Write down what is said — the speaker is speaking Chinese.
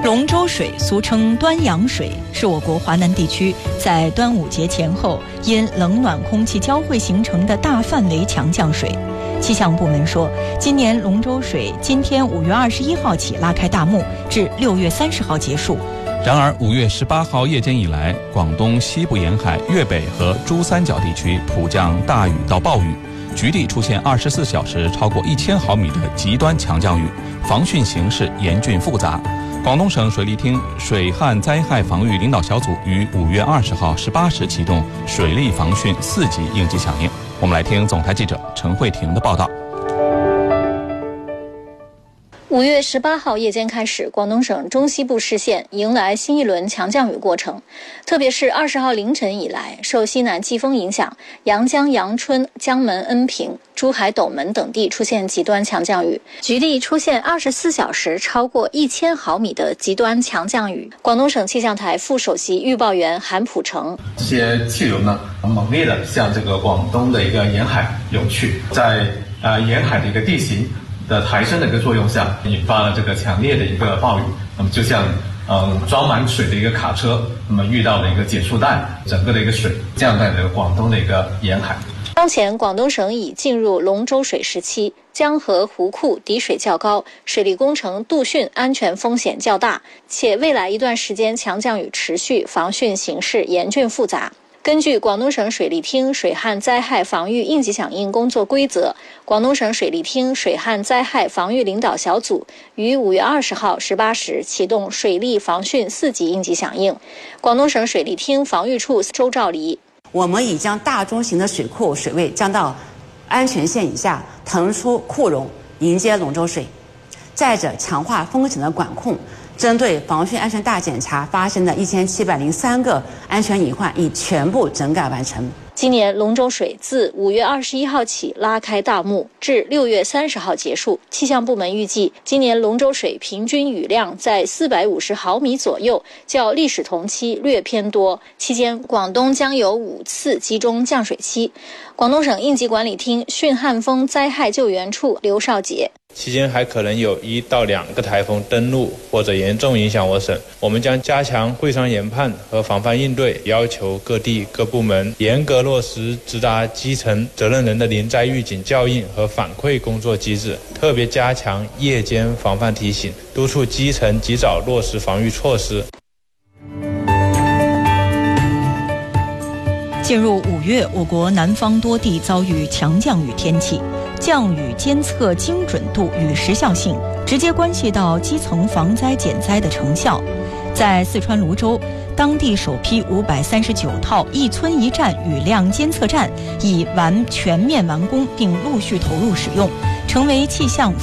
龙舟水俗称端阳水，是我国华南地区在端午节前后因冷暖空气交汇形成的大范围强降水。气象部门说，今年龙舟水今天5月21号起拉开大幕，至6月30号结束。 然而5月18号夜间以来，广东西部沿海、粤北和珠三角地区普降大雨到暴雨，局地出现24小时超过1000毫米的极端强降雨，防汛形势严峻复杂。广东省水利厅水旱灾害防御领导小组于5月20号18时启动水利防汛4级应急响应。我们来听总台记者陈慧婷的报道。 5月18号夜间开始，广东省中西部市县迎来新一轮强降雨过程。特别是20号凌晨以来，受西南季风影响，阳江阳春、江门恩平、珠海斗门等地出现极端强降雨，局地出现24小时超过1000毫米的极端强降雨。广东省气象台副首席预报员韩普成： 这些气流呢，猛烈的向这个广东的一个沿海涌去，在沿海的一个地形的抬升的一个作用下，引发了这个强烈的一个暴雨。那么就像装满水的一个卡车，那么遇到了一个减速带，整个的一个水降在了广东的一个沿海。 当前广东省已进入龙舟水时期，江河湖库底水较高，水利工程渡汛安全风险较大，且未来一段时间强降雨持续，防汛形势严峻复杂。根据广东省水利厅水旱灾害防御应急响应工作规则，广东省水利厅水旱灾害防御领导小组于5月20号18时启动水利防汛4级应急响应。广东省水利厅防御处周兆黎： 我们已将大中型的水库水位降到安全线以下，腾出库容迎接龙舟水。再者，强化风险的管控，针对防汛安全大检查发生的1703个安全隐患已全部整改完成。 今年龙舟水自5月21号起拉开大幕，至6月30号结束。气象部门预计，今年龙舟水平均雨量在450毫米左右，较历史同期略偏多。期间，广东将有5次集中降水期。广东省应急管理厅汛旱风灾害救援处刘少杰： 期间还可能有1到2个台风登陆或者严重影响我省，我们将加强会商研判和防范应对，要求各地各部门严格落实直达基层责任人的临灾预警教应和反馈工作机制，特别加强夜间防范提醒，督促基层及早落实防御措施。 进入5月，我国南方多地遭遇强降雨天气，降雨监测精准度与时效性直接关系到基层防灾减灾的成效。在四川泸州，当地首批539套一村一站雨量监测站已全面完工并陆续投入使用，成为气象